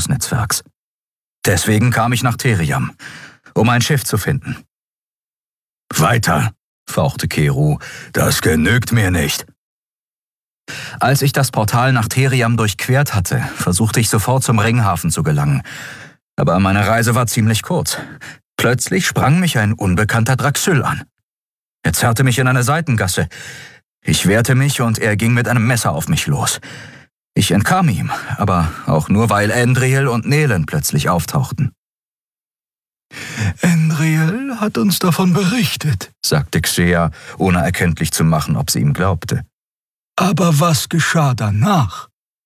Einflussnetzwerks. Deswegen kam ich nach Theriam, um ein Schiff zu finden. »Weiter«, fauchte Keru, »das genügt mir nicht.« Als ich das Portal nach Theriam durchquert hatte, versuchte ich sofort zum Ringhafen zu gelangen. Aber meine Reise war ziemlich kurz. Plötzlich sprang mich ein unbekannter Draxyl an. Er zerrte mich in eine Seitengasse. Ich wehrte mich und er ging mit einem Messer auf mich los. Ich entkam ihm, aber auch nur, weil Endriel und Nelen plötzlich auftauchten. »Endriel hat uns davon berichtet«, sagte Xea, ohne erkenntlich zu machen, ob sie ihm glaubte. »Aber was geschah danach?«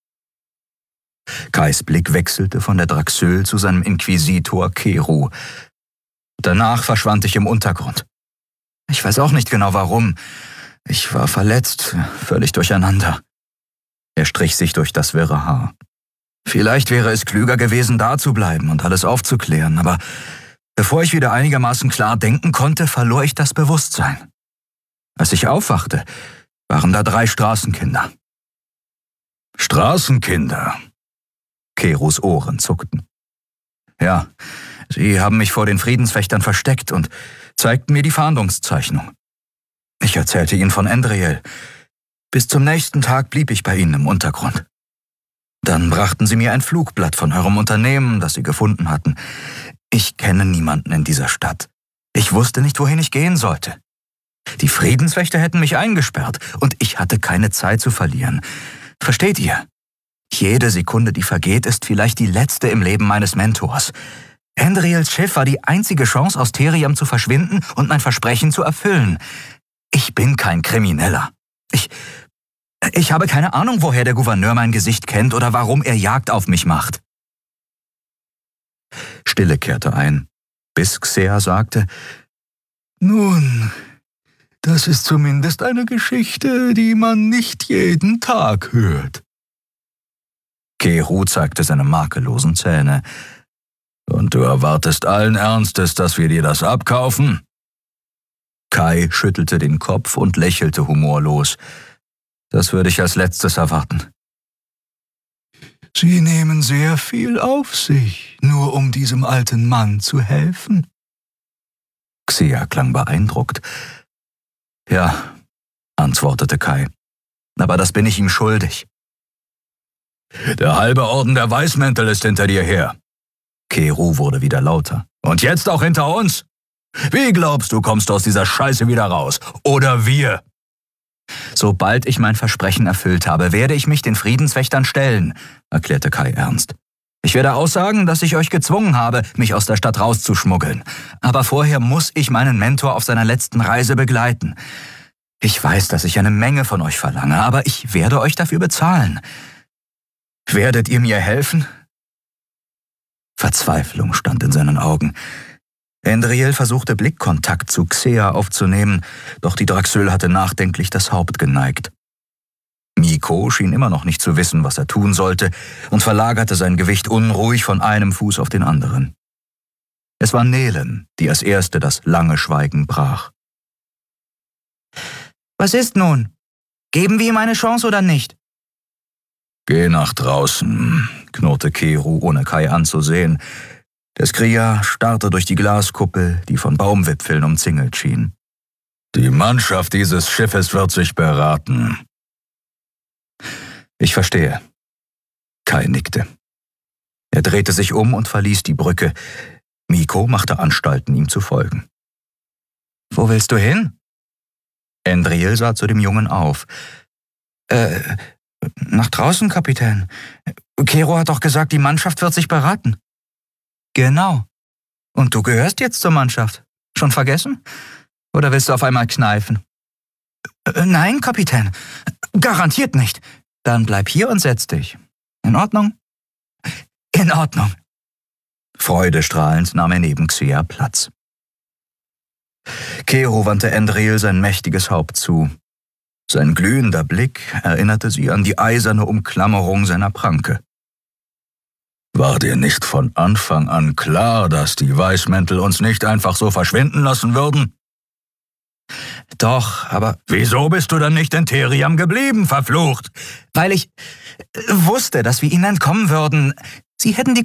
Kais Blick wechselte von der Draxyl zu seinem Inquisitor Keru. Danach verschwand ich im Untergrund. Ich weiß auch nicht genau warum. Ich war verletzt, völlig durcheinander. Er strich sich durch das wirre Haar. Vielleicht wäre es klüger gewesen, da zu bleiben und alles aufzuklären, aber bevor ich wieder einigermaßen klar denken konnte, verlor ich das Bewusstsein. Als ich aufwachte, waren da 3 Straßenkinder. »Straßenkinder?« Kerus Ohren zuckten. Ja, sie haben mich vor den Friedenswächtern versteckt und zeigten mir die Fahndungszeichnung. Ich erzählte ihnen von Endriel. Bis zum nächsten Tag blieb ich bei ihnen im Untergrund. Dann brachten sie mir ein Flugblatt von eurem Unternehmen, das sie gefunden hatten. Ich kenne niemanden in dieser Stadt. Ich wusste nicht, wohin ich gehen sollte. Die Friedenswächter hätten mich eingesperrt und ich hatte keine Zeit zu verlieren. Versteht ihr? Jede Sekunde, die vergeht, ist vielleicht die letzte im Leben meines Mentors. Endriels Schiff war die einzige Chance, aus Theriam zu verschwinden und mein Versprechen zu erfüllen. Ich bin kein Krimineller. Ich habe keine Ahnung, woher der Gouverneur mein Gesicht kennt oder warum er Jagd auf mich macht. Stille kehrte ein, bis Xea sagte, »Nun, das ist zumindest eine Geschichte, die man nicht jeden Tag hört.« Keru zeigte seine makellosen Zähne. »Und du erwartest allen Ernstes, dass wir dir das abkaufen?« Kai schüttelte den Kopf und lächelte humorlos. Das würde ich als letztes erwarten. »Sie nehmen sehr viel auf sich, nur um diesem alten Mann zu helfen?« Xea klang beeindruckt. »Ja«, antwortete Kai, »aber das bin ich ihm schuldig.« »Der halbe Orden der Weißmäntel ist hinter dir her.« Keru wurde wieder lauter. »Und jetzt auch hinter uns? Wie glaubst du, kommst du aus dieser Scheiße wieder raus? Oder wir?« »Sobald ich mein Versprechen erfüllt habe, werde ich mich den Friedenswächtern stellen«, erklärte Kai ernst. »Ich werde aussagen, dass ich euch gezwungen habe, mich aus der Stadt rauszuschmuggeln. Aber vorher muss ich meinen Mentor auf seiner letzten Reise begleiten. Ich weiß, dass ich eine Menge von euch verlange, aber ich werde euch dafür bezahlen. Werdet ihr mir helfen?« Verzweiflung stand in seinen Augen. Endriel versuchte Blickkontakt zu Xea aufzunehmen, doch die Draxyl hatte nachdenklich das Haupt geneigt. Miko schien immer noch nicht zu wissen, was er tun sollte, und verlagerte sein Gewicht unruhig von einem Fuß auf den anderen. Es war Nelen, die als erste das lange Schweigen brach. »Was ist nun? Geben wir ihm eine Chance oder nicht?« »Geh nach draußen«, knurrte Keru, ohne Kai anzusehen. Der Skria starrte durch die Glaskuppel, die von Baumwipfeln umzingelt schien. »Die Mannschaft dieses Schiffes wird sich beraten.« »Ich verstehe.« Kai nickte. Er drehte sich um und verließ die Brücke. Miko machte Anstalten, ihm zu folgen. »Wo willst du hin?« Endriel sah zu dem Jungen auf. Nach draußen, Kapitän. Keru hat doch gesagt, die Mannschaft wird sich beraten.« »Genau. Und du gehörst jetzt zur Mannschaft. Schon vergessen? Oder willst du auf einmal kneifen?« »Nein, Kapitän. Garantiert nicht. Dann bleib hier und setz dich. In Ordnung?« »In Ordnung.« Freudestrahlend nahm er neben Xea Platz. Keru wandte Endriel sein mächtiges Haupt zu. Sein glühender Blick erinnerte sie an die eiserne Umklammerung seiner Pranke. »War dir nicht von Anfang an klar, dass die Weißmäntel uns nicht einfach so verschwinden lassen würden?« »Doch, aber...« »Wieso bist du dann nicht in Theriam geblieben, verflucht?« »Weil ich wusste, dass wir ihnen entkommen würden. Sie hätten die